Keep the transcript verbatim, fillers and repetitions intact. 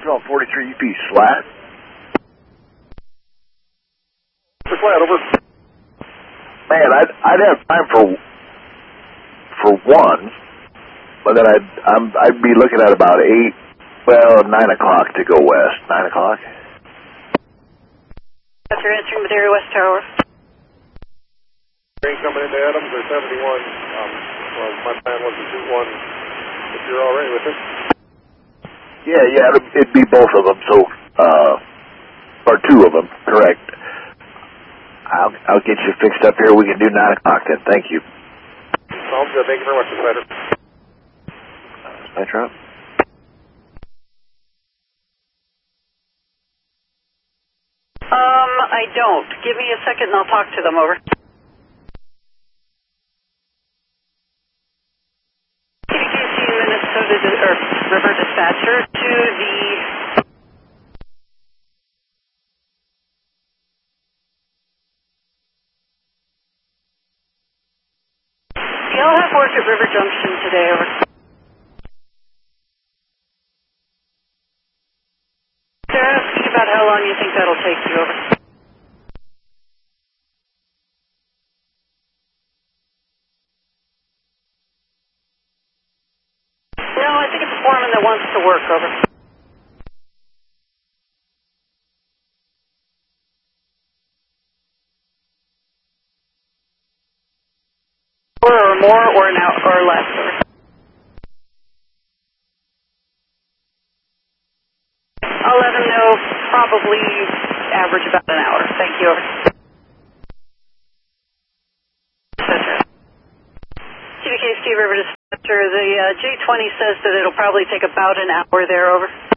You're on forty-three U P Slat. Slat, over. Man, I'd, I'd have time for for one, but then I'd I'm, I'd be looking at about eight, well, nine o'clock to go west. Nine o'clock. After answering Madera West Tower. Train coming into Adams or seventy-one. Um, well, my plan was to shoot one. If you're all right with it. Yeah, yeah, it'd, it'd be both of them. So, uh, or two of them, correct. I'll I'll get you fixed up here. We can do nine o'clock then. Thank you. Sounds good. Thank you very much, Spider. Metro. Um, I don't. Give me a second and I'll talk to them, over. K K C Minnesota, or River Dispatcher to the... Y'all have work at River Junction today, over. They're asking about how long you think that'll take you, over. No, I think it's a foreman that wants to work, over. Or more, or an hour, or less, over. I'll let them know, probably average about an hour. Thank you, over. T V K Ski River Dispatcher, the uh, J twenty says that it'll probably take about an hour there, over.